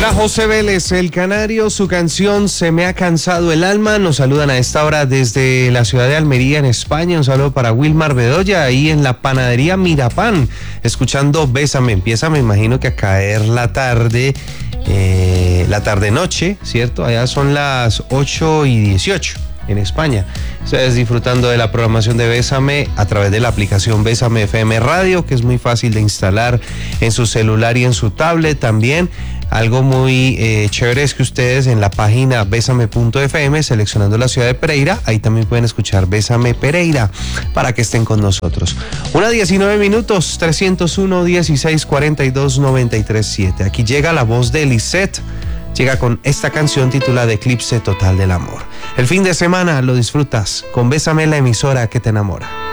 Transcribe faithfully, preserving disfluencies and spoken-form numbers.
Para José Vélez, el canario, su canción Se me ha cansado el alma. Nos saludan a esta hora desde la ciudad de Almería, en España. Un saludo para Wilmar Bedoya, ahí en la panadería Mirapan, escuchando Bésame. Empieza, me imagino que a caer la tarde, eh, la tarde-noche, ¿cierto? Allá son las ocho y dieciocho en España. Ustedes disfrutando de la programación de Bésame a través de la aplicación Bésame F M Radio, que es muy fácil de instalar en su celular y en su tablet también. Algo muy eh, chévere es que ustedes en la página bésame punto f m, seleccionando la ciudad de Pereira, ahí también pueden escuchar Bésame Pereira para que estén con nosotros. Una diecinueve minutos, trescientos uno, dieciséis, cuarenta y dos, noventa y tres, siete. Aquí llega la voz de Lisette. Llega con esta canción titulada Eclipse Total del Amor. El fin de semana lo disfrutas con Bésame, la emisora que te enamora.